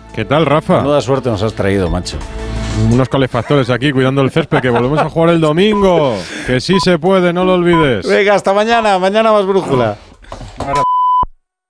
¿Qué tal, Rafa? Menuda suerte nos has traído, macho. Unos calefactores aquí cuidando el césped, que volvemos a jugar el domingo. Que sí se puede, no lo olvides. Venga, hasta mañana. Mañana más brújula.